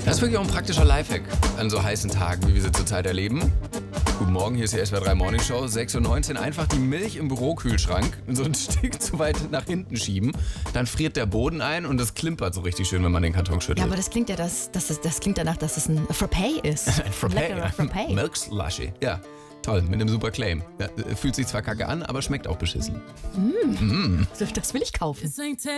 Das ist wirklich auch ein praktischer Lifehack an so heißen Tagen, wie wir sie zurzeit erleben. Guten Morgen, hier ist die SWR 3 Morning Show, 6:19 Uhr. Einfach die Milch im Bürokühlschrank so ein Stück zu weit nach hinten schieben. Dann friert der Boden ein und es klimpert so richtig schön, wenn man den Karton schüttelt. Ja, aber das klingt ja, das klingt danach, dass es ein Frappé ist. Ein Frappé. Leckerer Frappé. Milk Slushy. Ja, toll, mit einem super Claim. Ja, fühlt sich zwar kacke an, aber schmeckt auch beschissen. Das will ich kaufen.